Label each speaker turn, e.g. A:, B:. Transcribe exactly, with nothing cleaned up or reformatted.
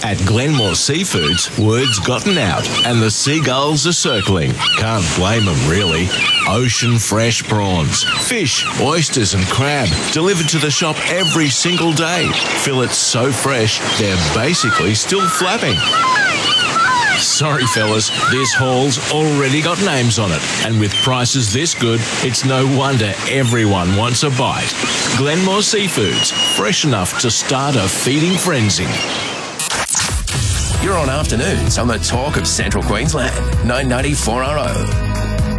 A: At Glenmore Seafoods, word's gotten out and the seagulls are circling. Can't blame them, really. Ocean fresh prawns, fish, oysters and crab delivered to the shop every single day. Fillets so fresh, they're basically still flapping. Sorry, fellas, this haul's already got names on it. And with prices this good, it's no wonder everyone wants a bite. Glenmore Seafoods, fresh enough to start a feeding frenzy.
B: You're on Afternoons on the Talk of Central Queensland, nine ninety-four R O.